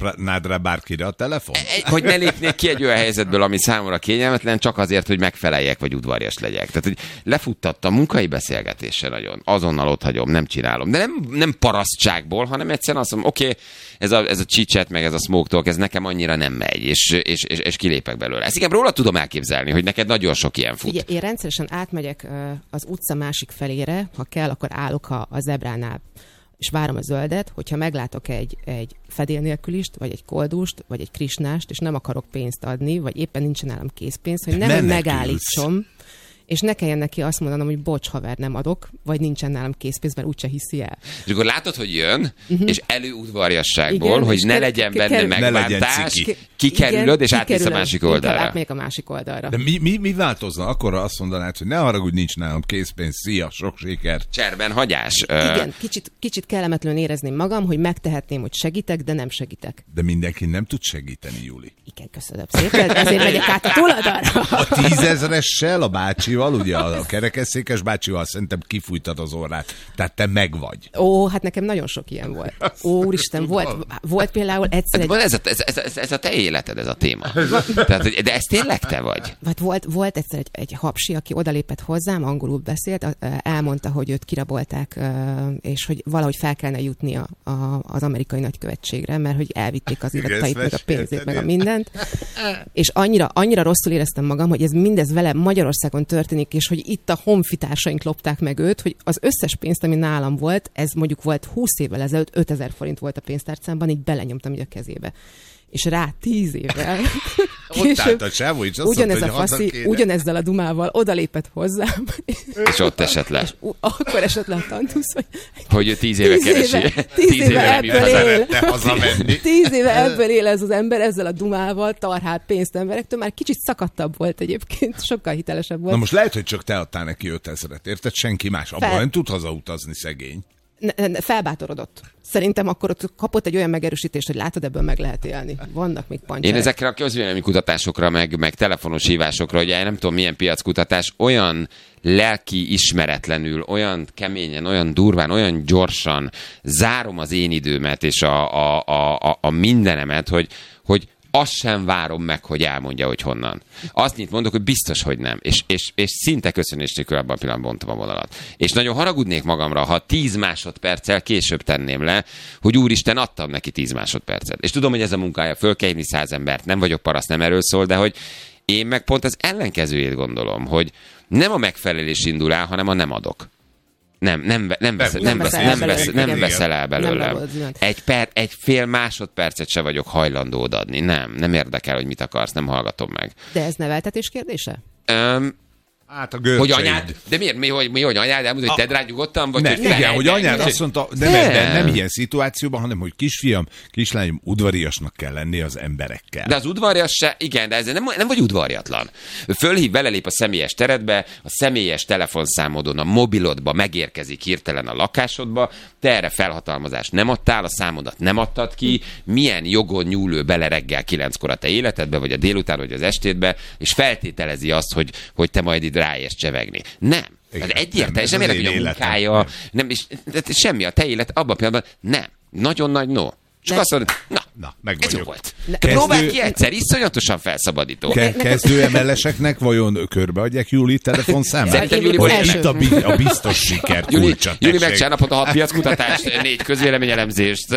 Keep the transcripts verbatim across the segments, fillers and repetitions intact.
csapnád rá bárkire a telefon? Hogy ne lépnék ki egy olyan helyzetből, ami számomra kényelmetlen, csak azért, hogy megfeleljek, vagy udvarias legyek. Tehát, hogy lefuttattam munkai beszélgetésre nagyon. Azonnal ott hagyom, nem csinálom. De nem, nem parasztságból, hanem egyszerűen azt mondom, oké, okay, ez a, ez a chit-chat, meg ez a smoke talk, ez nekem annyira nem megy, és, és, és, és kilépek belőle. Ezt inkább róla tudom elképzelni, hogy neked nagyon sok ilyen fut. Ugye, én rendszeresen átmegyek az utca másik felére, ha kell, akkor állok a, a zebránál, és várom a zöldet, hogyha meglátok egy, egy fedél nélkülist, vagy egy koldust, vagy egy krisnást, és nem akarok pénzt adni, vagy éppen nincsen nálam készpénz, hogy nem, hogy megállítsom, és ne kelljen neki azt mondanom, hogy bocs, haver, nem adok, vagy nincsen nálam készpénz, mert úgyse hiszi el. És akkor látod, hogy jön, uh-huh. és előudvariasságból, igen, hogy ne legyen benne megbántás, kikerülöd, és átmész a másik oldalra. Átmegyek a másik oldalra. De mi, mi, mi változna? Akkor azt mondanád, hogy ne haragudj, nincs nálam készpénz, szia, sok sikert. Cserben hagyás. Igen, kicsit, kicsit kellemetlenül érezném magam, hogy megtehetném, hogy segítek, de nem segítek. De mindenki nem tud segíteni, Juli. Igen, köszönöm szépen, ezért megyek át a túloldalra. A tízezressel, a bácsival, ugye a kerekesszékes bácsival szerintem kifújtad az orrát. Tehát te meg vagy. Ó, hát nekem nagyon sok ilyen volt. Ó, úristen, volt, volt például egyszer egy... Ez a, ez, ez, ez a te életed, ez a téma. Tehát, de ez tényleg te vagy? Hát volt, volt egyszer egy, egy hapsi, aki odalépett hozzám, angolul beszélt, elmondta, hogy őt kirabolták, és hogy valahogy fel kellene jutni a, a, az amerikai nagykövetségre, mert hogy elvitték az iratait, meg a pénzét, meg a mindent. És annyira, annyira rosszul éreztem magam, hogy ez mindez vele Magyarországon történik, és hogy itt a honfitársaink lopták meg őt, hogy az összes pénzt, ami nálam volt, ez mondjuk volt húsz évvel ezelőtt, ötezer forint volt a pénztárcámban, így belenyomtam így a kezébe. És rá tíz évvel ott állt a csávó, és azt ugyanez mondta, a faszi, ugyanezzel a dumával odalépett hozzám. És ott esett le. És akkor esett le a tantusz, hogy... Hogy ő tíz éve tíz keresi. Éve, tíz, tíz éve ebből él. Hazamenni. Tíz éve ebből él ez az ember, ezzel a dumával, tarhál pénzt emberektől. Már kicsit szakadtabb volt egyébként, sokkal hitelesebb volt. Na most lehet, hogy csak te adtál neki ötezret, érted? Senki más. Abban Fel... nem tud hazautazni, szegény. Ne, ne, felbátorodott. Szerintem akkor ott kapott egy olyan megerősítést, hogy látod, ebből meg lehet élni. Vannak még pancserek. Én ezekre a közvélemény kutatásokra, meg, meg telefonos hívásokra, hogy nem tudom milyen piackutatás, olyan lelki ismeretlenül, olyan keményen, olyan durván, olyan gyorsan zárom az én időmet és a, a, a, a, a mindenemet, hogy, hogy azt sem várom meg, hogy elmondja, hogy honnan. Azt nyit mondok, hogy biztos, hogy nem. És, és, és szinte köszönés nélkül abban a pillanatban bontom a vonalat. És nagyon haragudnék magamra, ha tíz másodperccel később tenném le, hogy úristen, adtam neki tíz másodpercet. És tudom, hogy ez a munkája, föl kell hívni száz embert, nem vagyok paraszt, nem erről szól, de hogy én meg pont az ellenkezőjét gondolom, hogy nem a megfelelés indul el, hanem a nem adok. Nem, nem, nem, veszel, nem, veszel, nem, veszel, nem veszel el belőlem. Egy, per, egy fél másodpercet se vagyok hajlandó odaadni. Nem, nem érdekel, hogy mit akarsz, nem hallgatom meg. De ez neveltetés kérdése? Um, Hát a hogy anyád, de miért, mi, hogy, mi, hogy anyád elmondta, hogy tedd rá nyugodtan? Vagy ne, hogy igen, fel, hogy anyád azt mondta, nem, nem. Nem, nem ilyen szituációban, hanem hogy kisfiam, kislányom, udvariasnak kell lenni az emberekkel. De az udvarias se, igen, de ez nem, nem vagy udvariatlan. Fölhív, belelép a személyes teredbe, a személyes telefonszámodon, a mobilodba megérkezik hirtelen a lakásodba, te erre felhatalmazást nem adtál, a számodat nem adtad ki, milyen jogon nyúl ő bele reggel kilenckor a te életedbe, vagy a délután, vagy az estétbe, és feltételezi azt, hogy, hogy te majd itt ráérsz csevegni. Nem. Igen, hát egyértelmű, nem érdekel, hogy a munkája, nem, nem és, semmi a te élet, abban a pillanatban nem. Nagyon nagy no. Csak azt mondod, na, na meg ez jó volt. Ne, kezdő... Próbálj ki egyszer, iszonyatosan felszabadító. Ke- kezdő em el-eseknek vajon körbeadják Júli telefonszámát? Hogy itt a, bi- a biztos siker kulcsa. Júli megcsinál naponta hat piackutatást, négy közvéleményelemzést.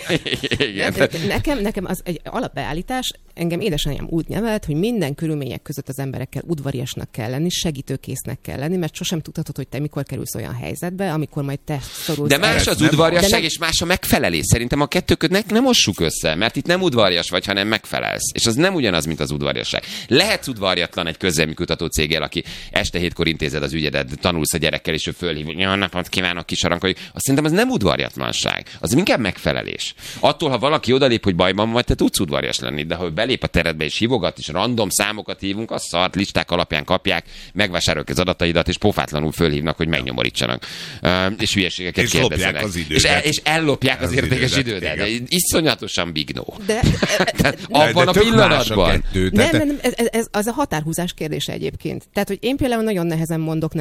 Ne, nekem, nekem az egy alapbeállítás, engem édesanyám úgy nevelt, hogy minden körülmények között az emberekkel udvariasnak kell lenni, segítőkésznek kell lenni, mert sosem tudhatod, hogy te mikor kerülsz olyan helyzetbe, amikor majd te szorulsz. De más az udvariasság, és más a megfelelés. Szerintem a kettő között nem mossuk össze, mert itt nem udvarias vagy, hanem megfelelsz. És az nem ugyanaz, mint az udvariasság. Lehetsz udvariatlan egy közvélemény kutató céggel, aki este hétkor intézed az ügyedet, tanulsz a gyerekkel, és ő fölhív, hogy jó napot kívánok, kisarankoljuk. Azt szerintem az nem udvariatlanság. Az inkább megfelelés. Attól, ha valaki odalép, hogy bajban vagy, te tudsz udvarias lenni, de ha belép a teredbe és hívogat, és random számokat hívunk, az szart, listák alapján kapják, megvásárolják az adataidat, és pofátlanul fölhívnak, hogy megnyomorítsanak. Uh, és hülyességeket és kérdezzenek. Az és, el, és ellopják az, az értékes idődet. idődet. Iszonyatosan bignó. De, de, abban de a pillanatban. A kettő, nem, nem, nem, ez, ez az a határhúzás kérdése egyébként. Tehát, hogy én például nagyon nehezen mondok nevet.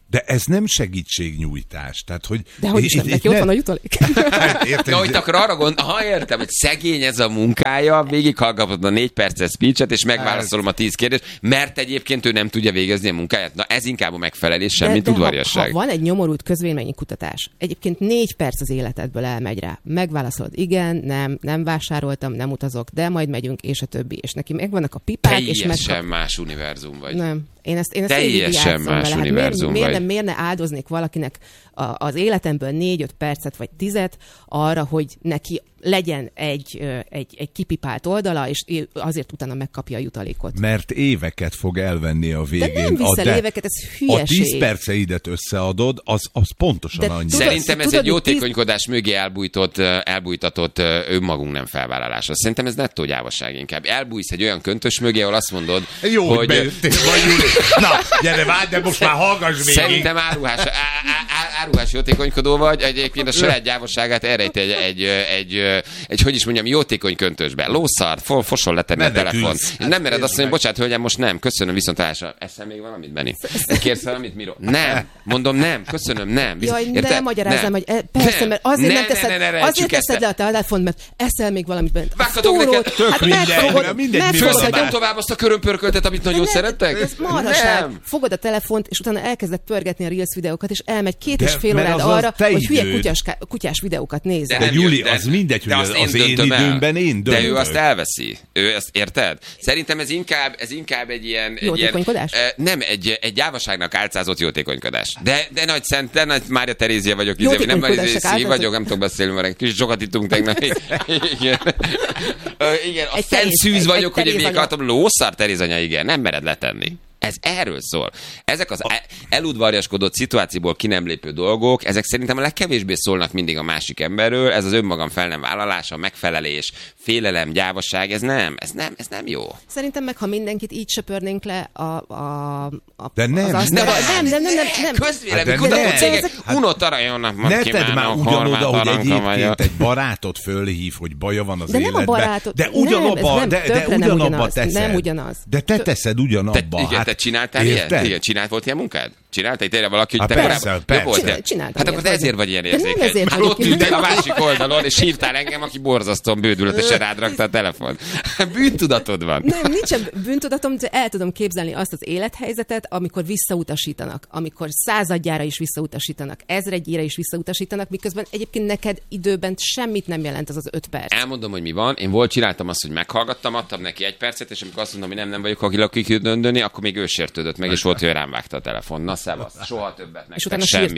De ez nem segítségnyújtás. Tehát, hogy de hogy is nem, neki ott van a jutalék. Hát, ja, hogy akkor arra gond, ha értem, hogy szegény ez a munkája, végighallgatod a négy perces speechet, és megválaszolom a tíz kérdést, mert egyébként ő nem tudja végezni a munkáját. Na ez inkább a megfelelés, sem, mint udvariasság. Ha, ha van egy nyomorult közvéleményi kutatás, egyébként négy perc az életedből elmegy rá. Megválaszolod, igen, nem, nem vásároltam, nem utazok, de majd megyünk, és a többi. És neki megvannak a pipák, és meg... Teljesen más univerzum vagy. Nem. Én ezt, én ezt teljesen más vele. univerzum miért, vagy. Miért, miért ne áldoznék valakinek a, az életemből négy-öt percet vagy tizet arra, hogy neki legyen egy, egy, egy kipipált oldala, és azért utána megkapja a jutalékot. Mert éveket fog elvenni a végén. De nem viszel a, éveket, ez hülyeség. A tíz perceidet összeadod, az, az pontosan de annyi. Tudod, Szerintem ez tudod, egy jótékonykodás mögé elbújtott, elbújtatott önmagunk nem felvállalása. Szerintem ez nettó gyávasság inkább. Elbújsz egy olyan köntös mögé, ahol azt mondod, jó, hogy... Be, Na, gyere, várj, de most már hallgass végig. Szerintem áruhás, á, á, áruhás jótékonykodó vagy, egyébként a saját gyávosságát elrejti egy, egy, egy, egy, egy, hogy is mondjam, jótékony köntösbe. Lószart, fo, fosol letenni a telefon. Hát, nem mered azt mondani, bocsánat, hölgyem, most nem, köszönöm, viszontlátásra. Eszel még valamit, Benni? Kérsz valamit, Miro? Nem, mondom nem, köszönöm, nem. Jaj, ne magyarázzam, hogy persze, mert azért nem teszed, azért teszed le a telefont, mert eszel még valamit bent. Vágtatok neked, hát megfogod, megfogod tovább azt a körömpörköltet, amit nagyon szerettek? Ez marhaság. Fogod a telefont, és utána elkezded pörgetni a Reels videókat, és elmegy két és fél órád arra, hogy hülye kutyás, kutyás videókat nézzel. De Júli, az mindegy, hogy az, az én időmben én döntök. De ő azt elveszi. Ő ezt érted? Szerintem ez inkább, ez inkább egy ilyen... Jótékonykodás? Egy ilyen, nem, egy, egy gyávaságnak álcázott jótékonykodás. De, de nagy szent, de nagy Mária Terézia vagyok, izé, nem Mária vagyok, nem tudok beszélni, mert kis sokat ittunk tegnap. Igen. Igen, a szent szűz vagyok, hogy még akartam, lószar Terézanya, igen, nem mered letenni. Ez erről szól. Ezek az eludvarjaskodott szituációból ki nem lépő dolgok, ezek szerintem a legkevésbé szólnak mindig a másik emberről, ez az önmagam fel nem vállalása, megfelelés, félelem, gyávasság, ez nem, ez nem, ez nem jó. Szerintem meg, ha mindenkit így söpörnénk le a... a, a de nem, az nem, nem, nem, nem, nem, nem. Közvélemény kutató cégek, unott arajonnak ne tedd már ugyanoda, hogy egyébként egy barátot fölhív, hogy baja van az de életben. Nem a barátot, de ugyanabba, nem, de, de ugyanabba teszed. Nem ugyanaz. De te teszed ugyanabba. Te, igen, te csináltál ilyet? Igen, csinált volt ilyen munkád? Csináltál tényleg valaki, hogy te persze, persze. Csináltam. Hát akkor ezért vagy ilyen érzékeny. Már ott ültél a másik oldalon, és hívtál engem, aki borzasztóan bődületesen rád rakta a telefon. Bűntudatod van. Nem, nincsen bűntudatom, de el tudom képzelni azt az élethelyzetet, amikor visszautasítanak, amikor századjára is visszautasítanak, ezredjére is visszautasítanak, miközben egyébként neked időben semmit nem jelent az az öt perc. Elmondom, hogy mi van. Én volt csináltam azt, hogy meghallgattam, adtam neki egy percet, és amikor azt mondom, hogy nem, nem vagyok, aki lakik dönteni, akkor még ő sértődött meg, és volt, hogy rám vágta a telefon. Na, szevasz, soha többet nektek semmi.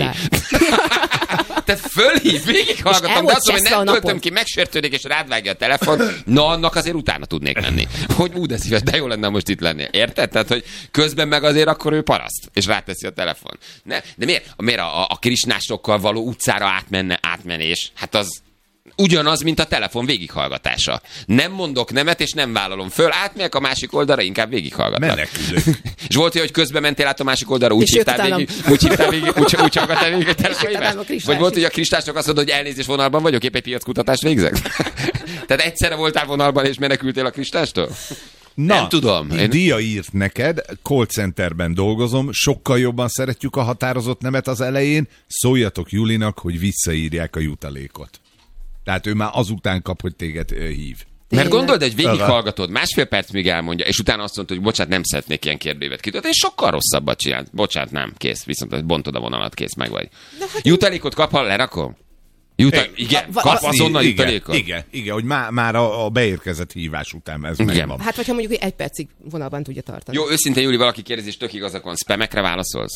Tehát fölhív, végighallgatom, de azt mondom, hogy nem töltöm ki, megsértődik, és rád vágja a telefon, na annak azért utána tudnék menni. Hogy ú, de szíves, de jó lenne most itt lenni. Érted? Tehát, hogy közben meg azért akkor ő paraszt, és ráteszi a telefon. Ne? De miért? Miért a, a, a krisnásokkal való utcára átmenne, átmenés? Hát az ugyanaz, mint a telefon végighallgatása. Nem mondok nemet, és nem vállalom föl, átmegyek a másik oldalra, inkább végighallgatlak. Menekülök. És volt, hogy közben mentél át a másik oldalra, úgy hívtál végig, úgy hívtál végig, úgy, úgy hallgattál végig a telefonhívást. Vagy volt, hogy a kristásnak azt mondod, hogy elnézés vonalban vagyok, épp egy piackutatást végzek. Tehát egyszerre voltál vonalban, és menekültél a kristástól? Na, nem tudom. Én... Dia írt neked, call centerben dolgozom, sokkal jobban szeretjük a határozott nemet az elején, szóljatok Julinak, hogy visszaírják a jutalékot. Tehát ő már azután kap, hogy téged uh, hív. Mert gondold, hogy végighallgatod, másfél perc még elmondja, és utána azt mondta, hogy bocsánat, nem szeretnék ilyen kérdőívet kitölteni, és sokkal rosszabbat csinált. Bocsánat, nem, kész, viszont bontod a vonalat, kész, meg vagy. Hát jutalékot kap, ha lerakom? Juta... É, igen, va, kap azonnal igen, jutalékot? Igen, igen, hogy má, már a, a beérkezett hívás után ez megvan. Hát, hogyha mondjuk egy percig vonalban tudja tartani. Jó, őszintén, Júli, valaki kérdezi, és tök igazakon, spamekre válaszolsz?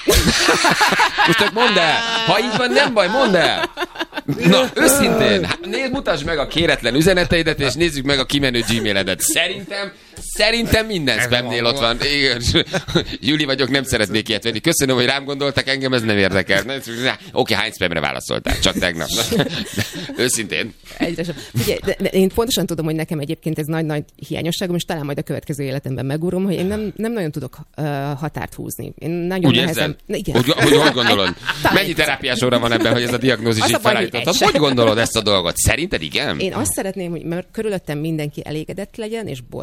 Most csak mondd el! Ha így van, nem baj, mondd el! Na, őszintén, nézd, mutasd meg a kéretlen üzeneteidet, és nézzük meg a kimenő Gmailedet. Szerintem, szerintem minden spamnél ott van. Igen. Júli vagyok, nem szeretnék ilyet venni. Köszönöm, hogy rám gondoltak, engem ez nem érdekel. Oké, hány spamre válaszoltál? Csak tegnap. Őszintén. Egyre sem. Ugye, de, de én pontosan tudom, hogy nekem egyébként ez nagy-nagy hiányosságom, és talán majd a következő életemben megúrom, hogy én nem, nem nagyon tudok uh, határt húzni. Én nagyon úgy nehezen... Igen. Hogy, hogy, hogy gondolod? Mennyi terápiás óra van ebben, hogy ez a diagnózis így felállítottad? Hogy gondolod ezt a dolgot? Szerinted igen? Én azt szeretném, hogy mert körülöttem mindenki elégedett legyen és boldog,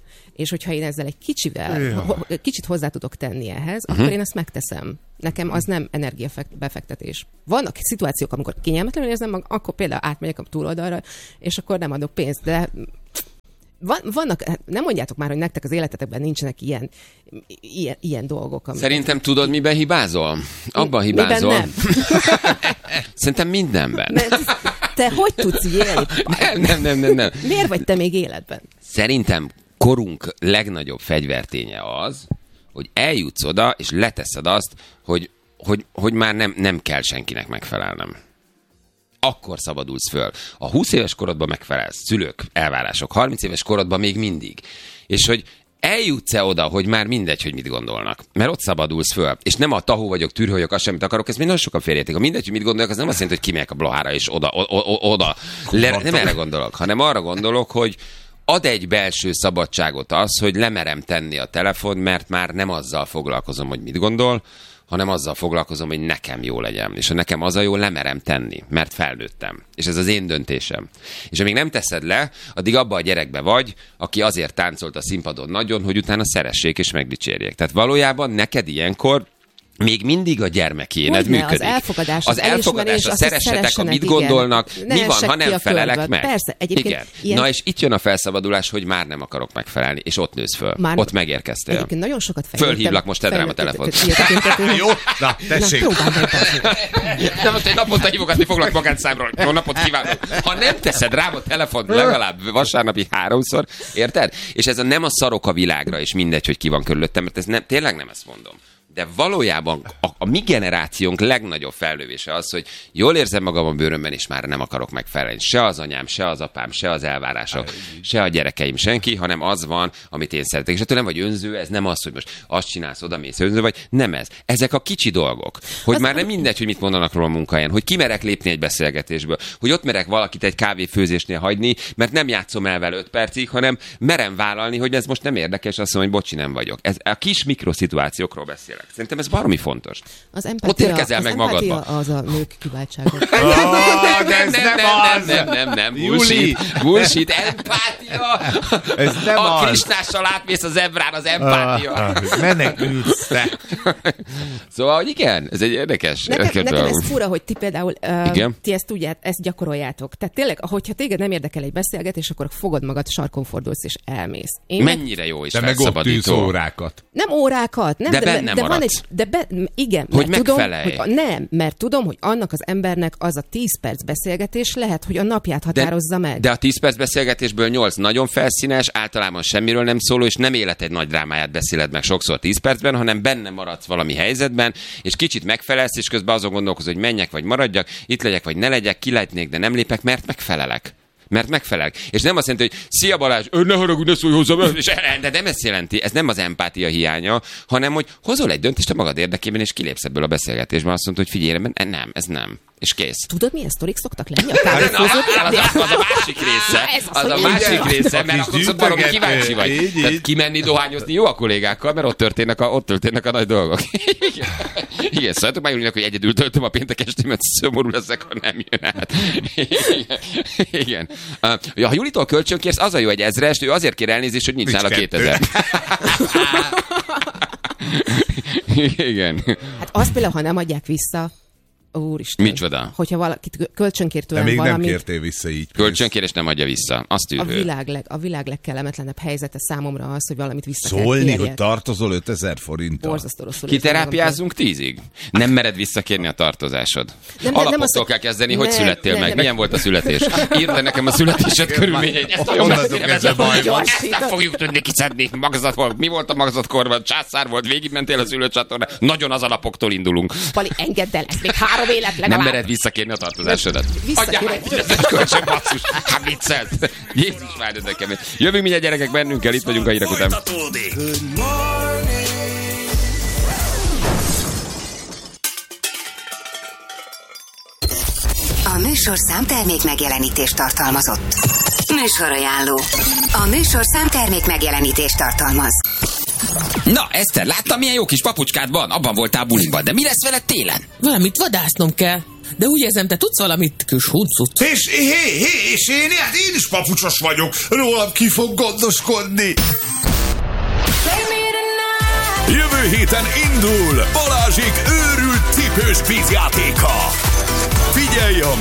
És hogyha én ezzel egy kicsivel, ho- kicsit hozzá tudok tenni ehhez, uh-huh. akkor én ezt megteszem. Nekem az nem energiabefektetés. Vannak szituációk, amikor kényelmetlenül érzem magam, akkor például átmegyek a túloldalra, és akkor nem adok pénzt, de van, vannak, nem mondjátok már, hogy nektek az életetekben nincsenek ilyen, ilyen, ilyen dolgok. Amik... Szerintem tudod, miben hibázol? Abban hibázol. Miben nem? Szerintem mindenben. Ne, te hogy tudsz így élni? Nem, nem, nem, nem, nem. Miért vagy te még életben? Szerintem korunk legnagyobb fegyverténye az, hogy eljutsz oda, és leteszed azt, hogy, hogy, hogy már nem, nem kell senkinek megfelelnem. Akkor szabadulsz föl. A húsz éves korodban megfelelsz, szülők, elvárások, harminc éves korodban még mindig. És hogy eljutsz-e oda, hogy már mindegy, hogy mit gondolnak. Mert ott szabadulsz föl. És nem a tahó vagyok, tűrő vagyok, azt semmit akarok, ezt még nagyon sokan félreértik. A mindegy, hogy mit gondolok, az nem azt jelenti, hogy kimegyek a Blahára és oda, o, o, oda. Le, nem erre gondolok, hanem arra gondolok, hogy ad egy belső szabadságot az, hogy lemerem tenni a telefon, mert már nem azzal foglalkozom, hogy mit gondol, hanem azzal foglalkozom, hogy nekem jó legyen. És ha nekem az a jó, lemerem tenni, mert felnőttem. És ez az én döntésem. És amíg nem teszed le, addig abba a gyerekbe vagy, aki azért táncolt a színpadon nagyon, hogy utána szeressék és megdicsérjék. Tehát valójában neked ilyenkor még mindig a gyermekéned Hogyne, működik. Az elfogadás, az, az elfogadás, a szeressetek, ha mit igen. gondolnak, Ne mi van, ha nem felelek földbe. meg. Persze, egyébként igen. Ilyen... Na és itt jön a felszabadulás, hogy már nem akarok megfelelni, és ott nősz föl. Már... Ott megérkeztél. Egyébként nagyon sokat fejlődtem. Fölhívlak, most tedd rám a telefont. Jó, na, tessék. Nem, most egy naponta hívogatni foglak magánszámról. Jó napot kívánok. Ha nem teszed rám a telefont legalább vasárnapi háromszor, érted? És ez a nem a szarok a világra, és mindegy, hogy ki van körülöttem, mert ez nem, tényleg nem ezt mondom. De valójában a, a mi generációnk legnagyobb fellövése az, hogy jól érzem magam a bőrömben, és már nem akarok megfelelni. Se az anyám, se az apám, se az elvárások, se a gyerekeim, senki, hanem az van, amit én szeretek. És ettől nem vagy önző, ez nem az, hogy most azt csinálsz, oda mész, önző vagy. Nem ez. Ezek a kicsi dolgok. Hogy az már nem mindegy, hogy mit mondanak róla a munkahelyen, hogy kimerek lépni egy beszélgetésből, hogy ott merek valakit egy kávéfőzésnél hagyni, mert nem játszom el vele öt percig, hanem merem vállalni, hogy ez most nem érdekes, azt mondom, hogy bocsi, nem vagyok. Ez a kis mikroszituációkról beszélek. Szerintem ez baromi fontos. Az empatia, ott érkezel az meg magadba. Az a nők kiváltsága. Oh, de ez nem, nem az! Nem, nem, nem, nem. Bullshit. Bullshit. Empátia. Ez nem a az. Krisnással átmész az ebrán, az empátia. Ah, menekülsz te. Szóval, hogy igen, ez egy érdekes. Nekem, nekem ez fura, hogy ti például uh, ti ezt tudját, ezt gyakoroljátok. Tehát tényleg, hogyha téged nem érdekel egy beszélgetés, akkor fogod magad, sarkon fordulsz és elmész. Én mennyire jó és de felszabadító. meg ott órákat. Nem órákat, nem, de, de, benne de van egy, de be, igen, hogy mert tudom, megfelelj. hogy, nem, mert tudom, hogy annak az embernek az a tíz perc beszélgetés lehet, hogy a napját határozza de, meg. De a tíz perc beszélgetésből nyolc nagyon felszínes, általában semmiről nem szóló, és nem élet egy nagy drámáját beszéled meg sokszor tíz percben, hanem benne maradsz valami helyzetben, és kicsit megfelelsz, és közben azon gondolkozol, hogy menjek vagy maradjak, itt legyek vagy ne legyek, kilehetnék, de nem lépek, mert megfelelek. Mert megfelel. És nem azt jelenti, hogy szia Balázs, ne haragudj, ne szólj hozzám, és de nem ezt jelenti, ez nem az empátia hiánya, hanem hogy hozol egy döntést a magad érdekében, és kilépsz ebből a beszélgetésben, azt mondod, hogy figyelj, nem, ez nem. És kész. Tudod, milyen sztorik szoktak lenni a kávéfőzők? Az, az, az a másik része. Az, az a másik része, mert akkor szóval valami kíváncsi vagy. Így, így. Tehát kimenni dohányozni jó a kollégákkal, mert ott történnek a, ott történnek a nagy dolgok. Igen, Igen szóval már Julinak, hogy egyedül töltöm a péntek estémet, szomorú leszek, ha nem jön át. Igen. Igen. Uh, ha Julitól kölcsönkérsz, az a jó egy ezrest, ő azért kér elnézést, hogy nincs nála kétezer. Igen. Hát azt például, ha nem adják vissza, úristen. Micsoda? Hogyha valakit kölcsönkért tőlem de még valamit... nem kértél vissza így. Kölcsönkérés nem adja vissza. Azt tűrő. A világ, leg, a világ legkellemetlenebb helyzete számomra az, hogy valamit vissza Szólni, kell hogy tartozol ötezer forinttal. Borzasztó rosszul. Kiterápiázunk tízig? Nem mered visszakérni a tartozásod. Nem, Alapoktól kell kezdeni, hogy nem, születtél nem, meg. Nem, Milyen volt a születés? Írd le nekem a születésed körülményeit. Ezt nagyon nem fogjuk tudni kiszedni. Magzat volt. Mi volt a magzatkorban? Császár volt, végigmentél a szülőcsatornán. Nagyon az alapoktól indulunk. Pali, engedd el, ez még három élet legalább. Nem mered visszakérni a tartozásodat. Adjál meg, hogy ez egy kölcsön basszus. Hát viccelsz. Jézus várj, de kemény. Jövünk mindjárt gyerekek, bennünk kell, itt vagyunk a hírek után. A műsorszám termék megjelenítést tartalmazott. Műsorajánló. A műsorszám termék megjelenítést tartalmaz. Na, Eszter, láttam, milyen jó kis papucskád van? Abban voltál buliban, de mi lesz veled télen? Valamit vadásznom kell. de úgy érzem, te tudsz valamit kis huncut. És, hé, hé, és én, hát én is papucsos vagyok. Rólam ki fog gondoskodni. Jövő héten indul Balázsék őrült cipős vízjátéka. Figyelj a